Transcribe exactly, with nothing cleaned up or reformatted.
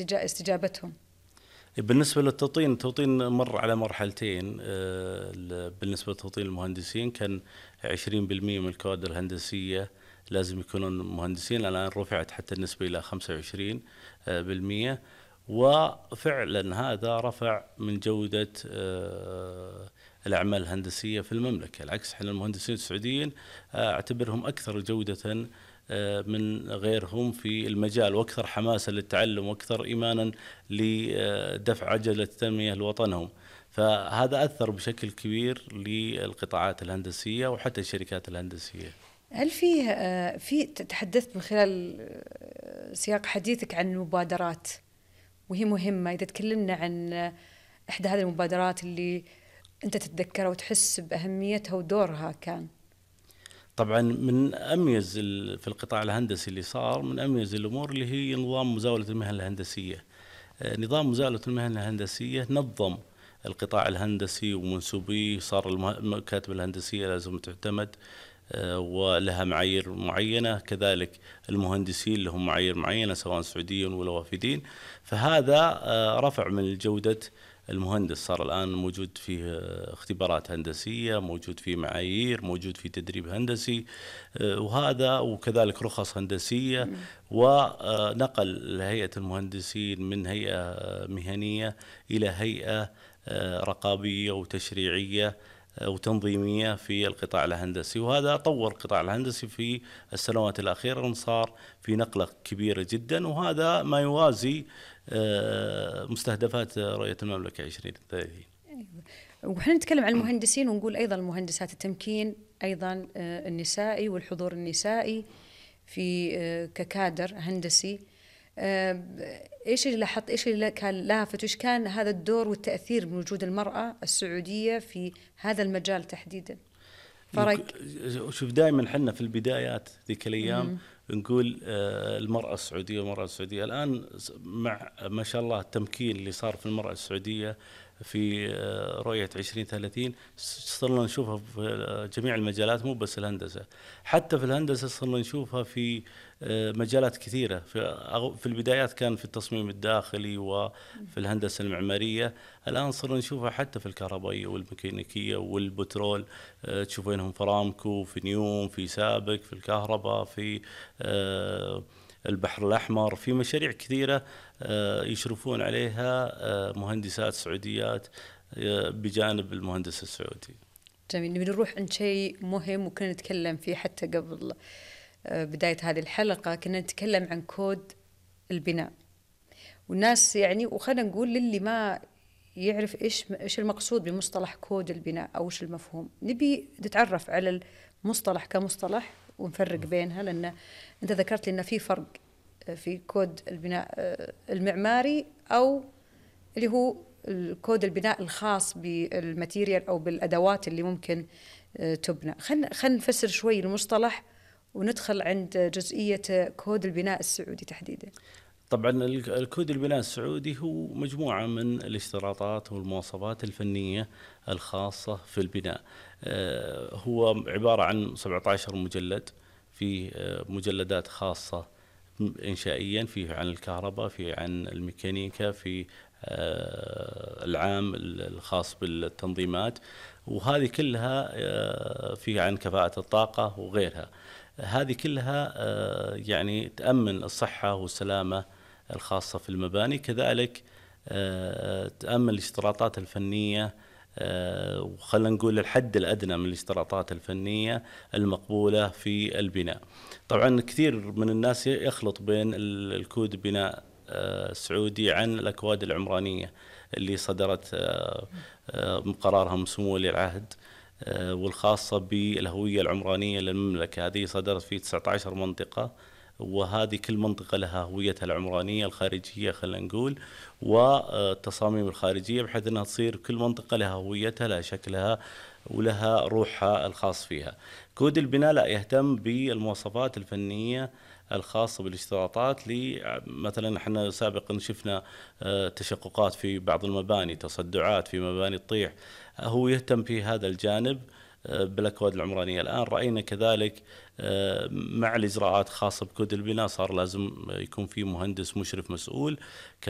استجابتهم؟ بالنسبة للتوطين، التوطين مر على مرحلتين. بالنسبة لتوطين المهندسين كان عشرين بالمئة من الكوادر الهندسية لازم يكونون مهندسين، الآن رفعت حتى النسبة إلى خمسة وعشرين بالمئة، وفعلا هذا رفع من جودة الأعمال الهندسية في المملكة. العكس، احنا المهندسين السعوديين أعتبرهم أكثر جودة من غيرهم في المجال، واكثر حماسة للتعلم، واكثر ايمانا لدفع عجلة التنمية لوطنهم. فهذا اثر بشكل كبير للقطاعات الهندسية وحتى الشركات الهندسية. هل في في تحدثت من خلال سياق حديثك عن المبادرات، وهي مهمة، إذا تكلمنا عن إحدى هذه المبادرات اللي أنت تتذكرها وتحس بأهميتها ودورها كان؟ طبعا من أميز في القطاع الهندسي اللي صار، من أميز الأمور اللي هي نظام مزاولة المهن الهندسية. نظام مزاولة المهن الهندسية نظم القطاع الهندسي ومنسوبيه، صار المكاتب الهندسية لازم تعتمد ولها معايير معينة، كذلك المهندسين لهم معايير معينة سواء سعوديين ولا وافدين. فهذا رفع من جودة المهندس، صار الآن موجود فيه اختبارات هندسية، موجود فيه معايير، موجود فيه تدريب هندسي، وهذا وكذلك رخص هندسية، ونقل هيئة المهندسين من هيئة مهنية إلى هيئة رقابية وتشريعية وتنظيمية في القطاع الهندسي. وهذا طور القطاع الهندسي في السنوات الأخيرة، صار في نقلة كبيرة جدا، وهذا ما يوازي مستهدفات رؤية المملكة عشرين ثلاثين. وحنا نتكلم عن المهندسين ونقول أيضا المهندسات، التمكين أيضا النسائي والحضور النسائي في ككادر هندسي، إيش اللي لاحظت، إيش اللي كان لافت، وإيش كان هذا الدور والتأثير من وجود المرأة السعودية في هذا المجال تحديدا؟ فرق. شوف، دائما حنا في البدايات ذيك الأيام نقول المرأة السعودية والمرأة السعودية. الآن مع ما شاء الله التمكين اللي صار في المرأة السعودية في رؤية عشرين ثلاثين، صرنا نشوفها في جميع المجالات، مو بس الهندسة، حتى في الهندسة صرنا نشوفها في مجالات كثيرة. في البدايات كان في التصميم الداخلي وفي الهندسة المعمارية، الآن صرنا نشوفها حتى في الكهربائية والميكانيكية والبترول، تشوفينهم في رامكو، في نيوم، في سابك، في الكهرباء، في البحر الأحمر، في مشاريع كثيرة يشرفون عليها مهندسات سعوديات بجانب المهندس السعودي. جميل. نبي نروح عند شيء مهم وكنا نتكلم فيه حتى قبل بداية هذه الحلقة، كنا نتكلم عن كود البناء، والناس يعني، وخلنا نقول للي ما يعرف إيش إيش المقصود بمصطلح كود البناء أو إيش المفهوم، نبي نتعرف على المصطلح كمصطلح ونفرق بينها، لأن أنت ذكرت لي أن في فرق في كود البناء المعماري أو اللي هو الكود البناء الخاص بالماتيريال أو بالأدوات اللي ممكن تبنى. خلنا خلنا نفسر شوي المصطلح وندخل عند جزئية كود البناء السعودي تحديدا. طبعا الكود البناء السعودي هو مجموعة من الاشتراطات والمواصفات الفنية الخاصة في البناء. هو عبارة عن سبعة عشر مجلد، في مجلدات خاصة إنشائيا، فيه عن الكهرباء، فيه عن الميكانيكا، في العام الخاص بالتنظيمات، وهذه كلها فيه عن كفاءة الطاقة وغيرها. هذه كلها يعني تأمن الصحة والسلامة الخاصة في المباني، كذلك تأمن الاشتراطات الفنية، وخلنا نقول الحد الأدنى من الاشتراطات الفنية المقبولة في البناء. طبعا كثير من الناس يخلط بين الكود البناء السعودي عن الأكواد العمرانية اللي صدرت بقرارها من سمو ولي العهد، والخاصة بالهوية العمرانية للمملكة. هذه صدرت في تسعة عشر منطقة، وهذه كل منطقة لها هويتها العمرانية الخارجية خلينا نقول، والتصاميم الخارجية، بحيث أنها تصير كل منطقة لها هويتها، لها شكلها ولها روحها الخاص فيها. كود البناء لا يهتم بالمواصفات الفنية الخاصة بالاشتراطات. مثلا احنا سابقا شفنا تشققات في بعض المباني، تصدعات في مباني تطيح، هو يهتم في هذا الجانب بالأكواد العمرانية. الآن رأينا كذلك مع الإجراءات خاصة بكود البناء صار لازم يكون في مهندس مشرف مسؤول.